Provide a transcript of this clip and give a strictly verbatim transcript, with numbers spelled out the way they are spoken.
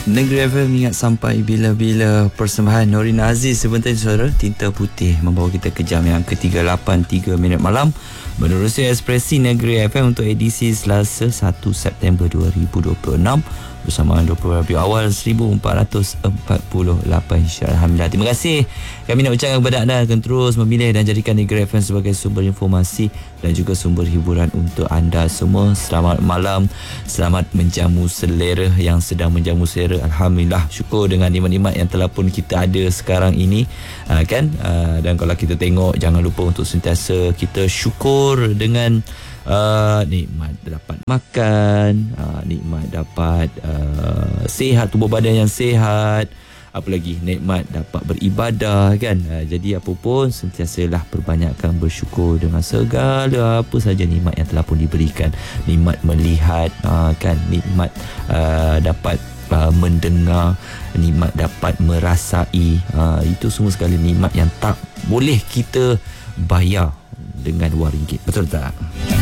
Negeri F M ingat sampai bila-bila. Persembahan Norin Aziz sebentar suara Tinta Putih membawa kita ke jam yang ke tiga lapan tiga minit malam. Menerusi Ekspresi Negeri F M untuk edisi Selasa satu September dua ribu dua puluh enam bersama dua puluh Rabiul Awal seribu empat ratus empat puluh lapan Hijrah. Alhamdulillah. Terima kasih kami nak ucapkan kepada anda akan terus memilih dan jadikan Negeri F M sebagai sumber informasi dan juga sumber hiburan untuk anda semua. Selamat malam, selamat menjamu selera yang sedang menjamu selera. Alhamdulillah, syukur dengan nikmat-nikmat yang telah pun kita ada sekarang ini, uh, kan uh, dan kalau kita tengok, jangan lupa untuk sentiasa kita syukur dengan Uh, nikmat dapat makan, uh, nikmat dapat uh, sihat, tubuh badan yang sihat, apa lagi, nikmat dapat beribadah, kan. Uh, jadi apa pun sentiasalah perbanyakkan bersyukur dengan segala apa saja nikmat yang telah pun diberikan. Nikmat melihat, uh, kan, nikmat uh, dapat uh, mendengar, nikmat dapat merasai, uh, itu semua sekali nikmat yang tak boleh kita bayar dengan wang ringgit. Betul tak?